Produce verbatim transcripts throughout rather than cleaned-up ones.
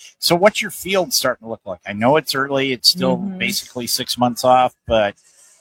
So what's your field starting to look like? I know it's early. It's still mm-hmm. basically six months off, but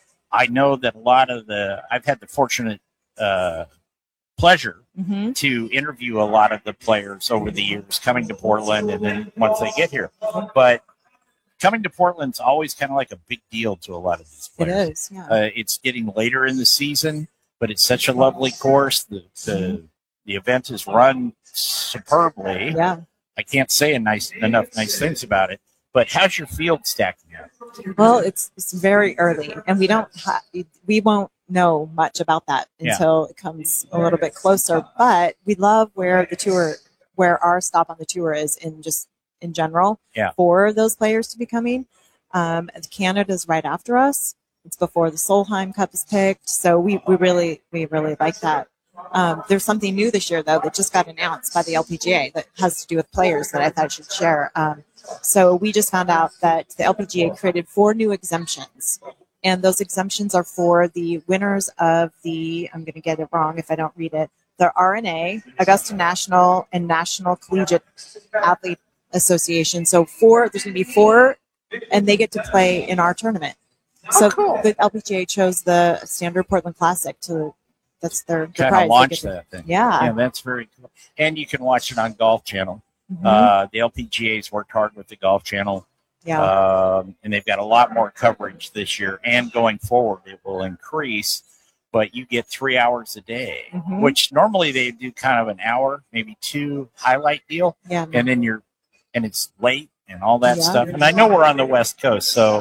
I know that a lot of the – I've had the fortunate uh, pleasure mm-hmm. to interview a lot of the players over the years coming to Portland and then once they get here. But coming to Portland's always kind of like a big deal to a lot of these players. It is, yeah. Uh, it's getting later in the season, but it's such a lovely course. The the, the event is run superbly. Yeah. I can't say a nice enough nice things about it. But how's your field stacking up? Well, it's it's very early, and we don't ha- we won't know much about that until yeah. it comes a little bit closer. But we love where the tour, where our stop on the tour is in just in general yeah. for those players to be coming. Um, Canada's right after us. It's before the Solheim Cup is picked, so we we really we really like that. Um, there's something new this year though that just got announced by the L P G A that has to do with players that I thought I should share. Um, So we just found out that the L P G A created four new exemptions, and those exemptions are for the winners of the, I'm going to get it wrong if I don't read it, the R N A, Augusta National, and National Collegiate Athlete Association. So four, there's going to be four, and they get to play in our tournament. So oh, cool. the L P G A chose the Standard Portland Classic to, that's their, their kind prize. of launch to, that thing. Yeah. Yeah, that's very cool. And you can watch it on Golf Channel. Mm-hmm. Uh, the L P G A's worked hard with the Golf Channel, yeah. um, and they've got a lot more coverage this year. And going forward, it will increase. But you get three hours a day, mm-hmm. which normally they do kind of an hour, maybe two highlight deal, yeah. and then you're, and it's late and all that yeah. stuff. And I know we're on the West Coast, so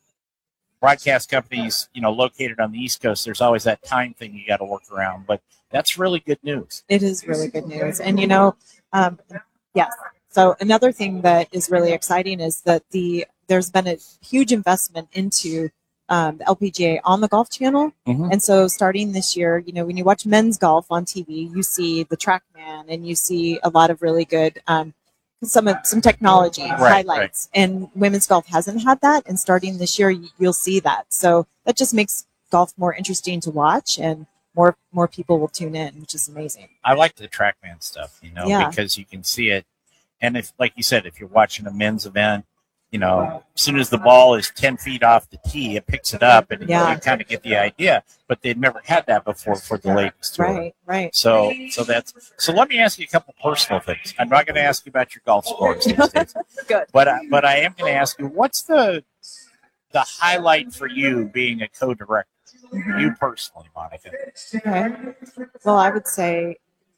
broadcast companies, you know, located on the East Coast, there's always that time thing you got to work around. But that's really good news. It is really good news, and you know. Um, Yes. So another thing that is really exciting is that the there's been a huge investment into um, the L P G A on the Golf Channel. Mm-hmm. And so starting this year, you know, when you watch men's golf on T V, you see the TrackMan and you see a lot of really good um, some some technology right, highlights. Right. And women's golf hasn't had that. And starting this year, you'll see that. So that just makes golf more interesting to watch, and more more people will tune in, which is amazing. I like the TrackMan stuff, you know, yeah. because you can see it. And if, like you said, if you're watching a men's event, you know, as soon as the ball is ten feet off the tee, it picks it up, and yeah. you kind of get the idea. But they'd never had that before for the ladies tour. Right, right. So, so that's so. Let me ask you a couple personal things. I'm not going to ask you about your golf scores these days. Good. But I, but I am going to ask you, what's the the highlight for you being a co-director? Mm-hmm. You personally, Monica. Okay. Well, I would say,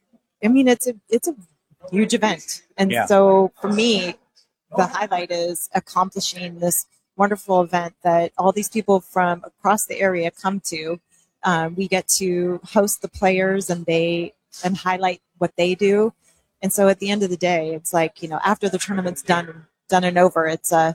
I mean, it's a it's a huge event, and yeah. so for me, the highlight is accomplishing this wonderful event that all these people from across the area come to. Um, we get to host the players, and they and highlight what they do. And so at the end of the day, it's like, you know, after the tournament's done done and over, it's a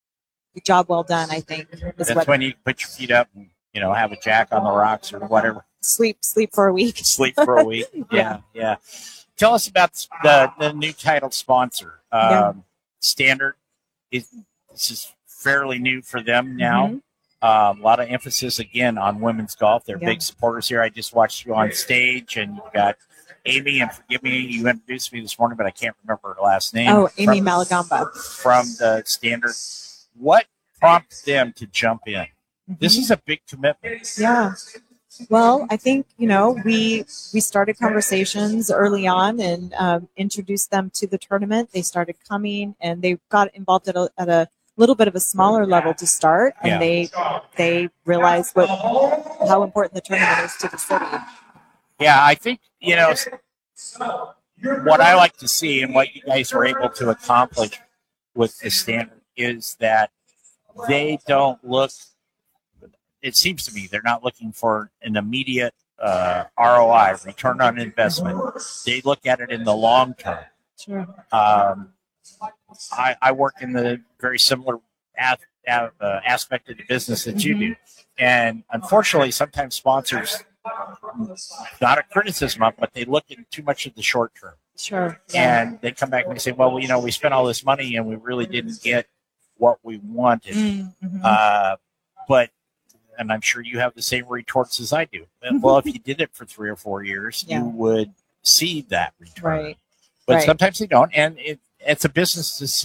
job well done, I think. That's what, when you put your feet up and, you know, have a jack on the rocks or whatever. Sleep, sleep for a week. Sleep for a week. Yeah, yeah. yeah. Tell us about the, the new title sponsor. Um, yeah. Standard is this is fairly new for them now. Mm-hmm. Um, a lot of emphasis again on women's golf. They're yeah. big supporters here. I just watched you on stage, and you've got Amy. And forgive me, you introduced me this morning, but I can't remember her last name. Oh, Amy from, Malagamba from the Standard. What prompted them to jump in? Mm-hmm. This is a big commitment. Yeah. Well, I think, you know, we we started conversations early on and um, introduced them to the tournament. They started coming, and they got involved at a, at a little bit of a smaller level to start, and yeah. they they realized what how important the tournament is to the city. Yeah, I think, you know, what I like to see and what you guys were able to accomplish with the Standard is that they don't look. It seems to me they're not looking for an immediate uh, R O I, return on investment. They look at it in the long term. Sure. Um, I, I work in the very similar as, uh, aspect of the business that you mm-hmm. do. And unfortunately, sometimes sponsors, not a criticism of, but they look at too much of the short term. Sure. Yeah. And they come back and they say, well, you know, we spent all this money and we really didn't get what we wanted. Mm-hmm. Uh, but and I'm sure you have the same retorts as I do. Well, if you did it for three or four years, yeah. you would see that return. Right. But right. sometimes they don't, and it, it's a business